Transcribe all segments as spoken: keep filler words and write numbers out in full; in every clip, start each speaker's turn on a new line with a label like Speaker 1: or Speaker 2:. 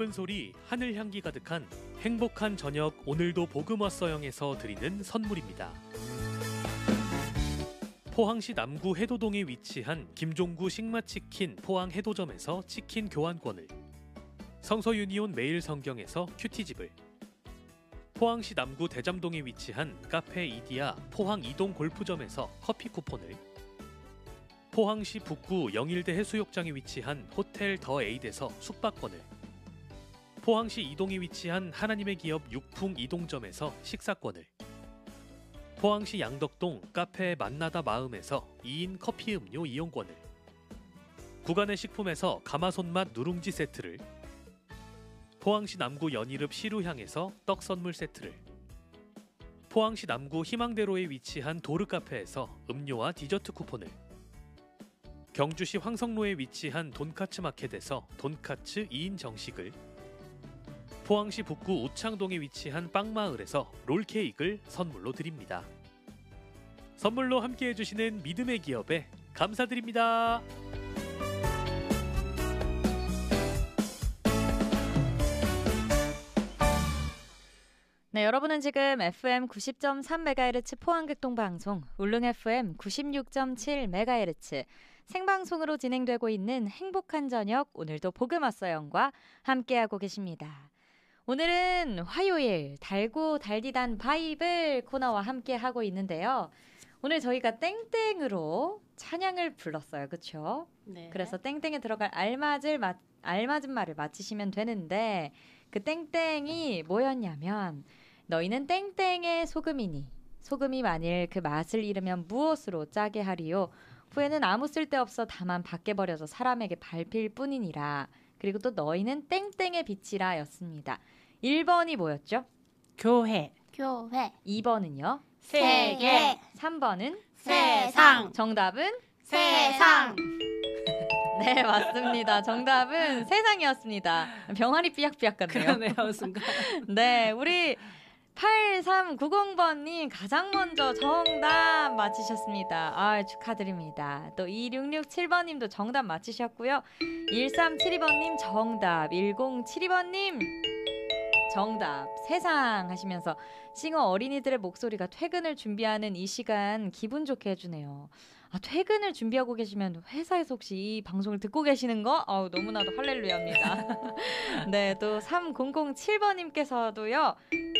Speaker 1: 예쁜 소리, 하늘 향기 가득한 행복한 저녁 오늘도 복음 왔어영에서 드리는 선물입니다. 포항시 남구 해도동에 위치한 김종구 식마치킨 포항 해도점에서 치킨 교환권을, 성서유니온 매일 성경에서 큐티집을, 포항시 남구 대잠동에 위치한 카페 이디야 포항 이동 골프점에서 커피 쿠폰을, 포항시 북구 영일대 해수욕장에 위치한 호텔 더 에이드에서 숙박권을, 포항시 이동에 위치한 하나님의 기업 육풍 이동점에서 식사권을, 포항시 양덕동 카페 만나다 마음에서 이 인 커피 음료 이용권을, 구간의 식품에서 가마손맛 누룽지 세트를, 포항시 남구 연희읍 시루향에서 떡 선물 세트를, 포항시 남구 희망대로에 위치한 도르카페에서 음료와 디저트 쿠폰을, 경주시 황성로에 위치한 돈카츠 마켓에서 돈카츠 이 인 정식을, 포항시 북구 우창동에 위치한 빵마을에서 롤케이크를 선물로 드립니다. 선물로 함께해 주시는 믿음의 기업에 감사드립니다.
Speaker 2: 네, 여러분은 지금 에프엠 구십 점 삼 메가헤르츠 포항극동 방송, 울릉 에프엠 구십육 점 칠 메가헤르츠 생방송으로 진행되고 있는 행복한 저녁 오늘도 복음 왔어영과 함께하고 계십니다. 오늘은 화요일 달고 달디단 바이블 코너와 함께하고 있는데요. 오늘 저희가 땡땡으로 찬양을 불렀어요. 그렇죠?
Speaker 3: 네.
Speaker 2: 그래서 땡땡에 들어갈 알맞을 마, 알맞은 말을 맞히시면 되는데 그 땡땡이 뭐였냐면 너희는 땡땡의 소금이니 소금이 만일 그 맛을 잃으면 무엇으로 짜게 하리요? 후에는 아무 쓸데없어 다만 밖에 버려져 사람에게 밟힐 뿐이니라. 그리고 또 너희는 땡땡의 빛이라 였습니다. 일 번이 뭐였죠?
Speaker 3: 교회. 교회.
Speaker 2: 이 번은요?
Speaker 3: 세계.
Speaker 2: 삼 번은?
Speaker 3: 세상.
Speaker 2: 정답은?
Speaker 3: 세상.
Speaker 2: 네, 맞습니다. 정답은 세상이었습니다. 병아리 삐약삐약 같네요.
Speaker 3: 그러네요, 순간.
Speaker 2: 네, 우리 팔삼구공 번님 가장 먼저 정답 맞히셨습니다. 아, 축하드립니다. 또 이육육칠 번님도 정답 맞히셨고요. 일삼칠이 번님 정답, 일공칠이 번님 정답, 세상 하시면서 싱어 어린이들의 목소리가 퇴근을 준비하는 이 시간 기분 좋게 해주네요. 아, 퇴근을 준비하고 계시면 회사에서 혹시 이 방송을 듣고 계시는 거? 아우, 너무나도 할렐루야입니다. 네, 또 삼공공칠 번님께서도요.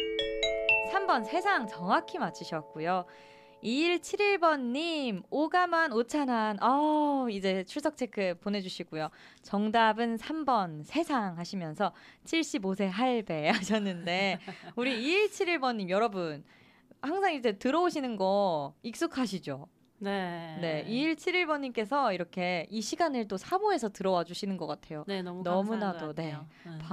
Speaker 2: 삼 번 세상 정확히 맞히셨고요. 이일칠일 번님 오가만 오찬한 어, 이제 출석 체크 보내주시고요. 정답은 삼 번 세상 하시면서 칠십오 세 할배 하셨는데 우리 이일칠일 번님 여러분 항상 이제 들어오시는 거 익숙하시죠?
Speaker 3: 네.
Speaker 2: 네, 이일칠일 번님께서 이렇게 이 시간을 또 사모해서 들어와 주시는 것 같아요.
Speaker 3: 네, 너무
Speaker 2: 너무나도
Speaker 3: 감사한 것 같아요.
Speaker 2: 네.
Speaker 3: 네.